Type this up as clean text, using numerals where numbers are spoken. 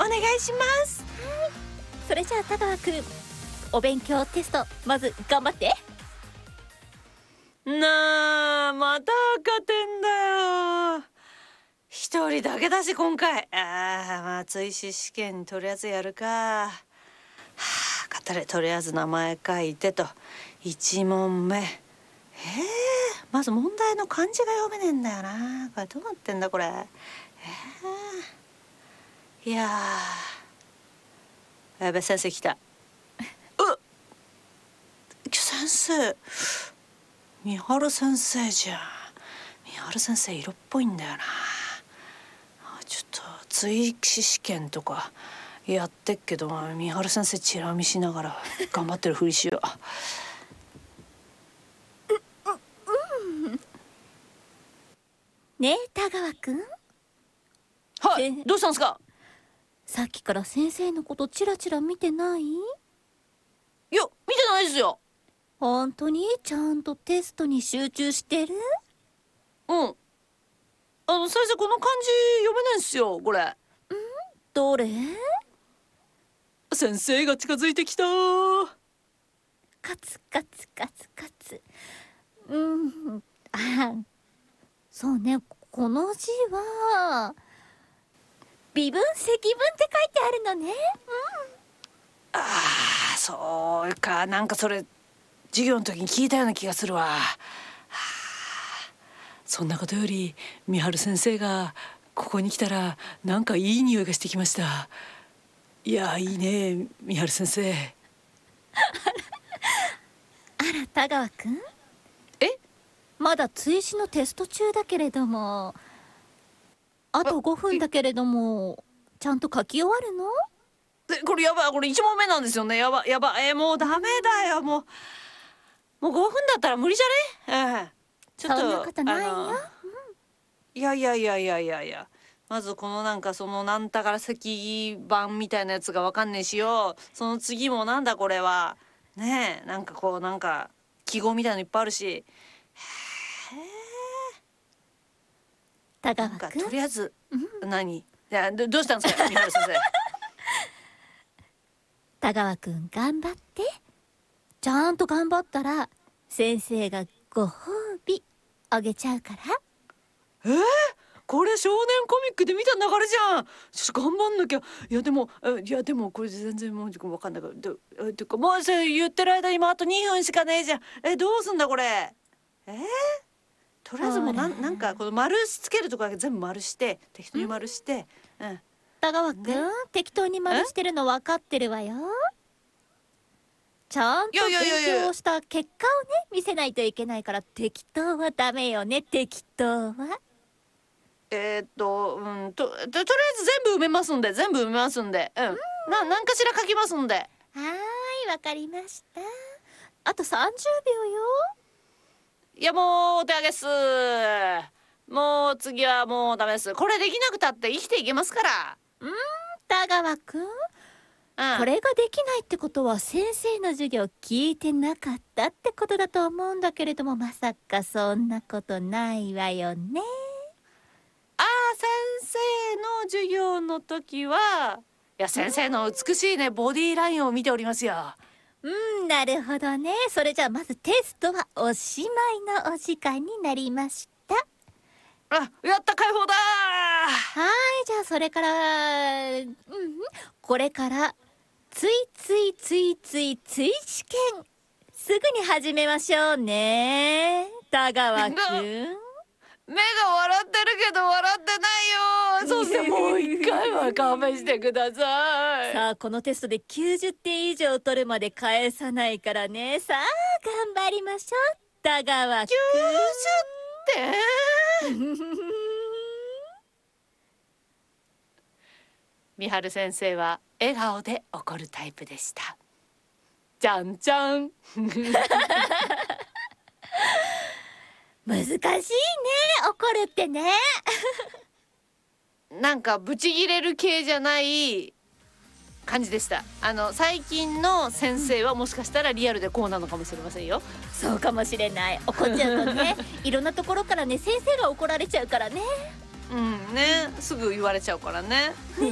願いします。 それじゃあ田川くん、お勉強テストまず頑張って。 なあ、また赤点だよ。一人だけだし今回。まあ追試試験とりあえずやるか。とりあえず名前書いてと。1問目。まず問題の漢字が読めねえんだよな。これどうなってんだこれ。いややべ、先生来た。先生、三春先生じゃん。三春先生色っぽいんだよな。ちょっと追試試験とかやってっけど、三春先生チラ見しながら頑張ってるふりしよう。 ねえ田川くん。 はい、どうしたんですか？ さっきから先生のことチラチラ見てない？ いや、見てないですよ。 本当にちゃんとテストに集中してる？ うん。先生この漢字読めないんすよ、これ。 どれ？ 先生が近づいてきた。 カツカツカツカツ。そうね、この字は微分積分って書いてあるのね。 そうか、なんかそれ授業の時に聞いたような気がするわ。そんなことより三春先生がここに来たらなんかいい匂いがしてきました。いや、いいね三春先生。 あら田川くん、まだ追試のテスト中だけれども、あと5分だけれどもちゃんと書き終わるの？ これやばい、これ1問目なんですよね。やばもうダメだよ。もう5分だったら無理じゃね？ちょっとそんなことないよ。 いや、まずこのなんかそのなんたから石板みたいなやつがわかんねえしよ。その次もなんだこれはねえ、なんかこうなんか記号みたいのいっぱいあるし。 田川なんかくん、 とりあえず、何？いや、どうしたんですか三春先生。 田川くん頑張って。ちゃんと頑張ったら先生がご褒美あげちゃうから。 これ少年コミックで見た流れじゃん。ちょっと頑張んなきゃ。いやでもこれ全然もう分かんないから。ていうかもうそれ言ってる間にあと2分しかねえじゃん。どうすんだこれ。とりあえずもうなんかこの丸つけるとこだけ全部丸して適当に丸して。 田川くん、適当に丸してるの分かってるわよ。ちゃんと勉強した結果をね見せないといけないから、適当はダメよね。適当はとりあえず全部埋めますんで。何かしら書きますんで。 はーい、わかりました。あと30秒よ。 いやもうお手上げっす。もう次はもうダメです。これできなくたって生きていけますから。 田川くん、これができないってことは先生の授業聞いてなかったってことだと思うんだけれども、まさかそんなことないわよね。 先生の授業の時はいや先生の美しいねボディーラインを見ておりますよ。 なるほどね。それじゃあまずテストはおしまいのお時間になりました。 やった、解放だ。 じゃあそれからこれからつい試験すぐに始めましょうね。田川くん、 目が笑ってるけど笑ってないよ。そうしてもう一回は勘弁してください。 さあこのテストで90点以上取るまで返さないからね。さあ頑張りましょう田川くん。 90点。三春先生は笑顔で怒るタイプでした。じゃんじゃん。 難しいね、怒るってね。 なんかブチギレる系じゃない感じでした。最近の先生はもしかしたらリアルでこうなのかもしれませんよ。 そうかもしれない。怒っちゃうとねいろんなところからね先生が怒られちゃうからね。 すぐ言われちゃうからね。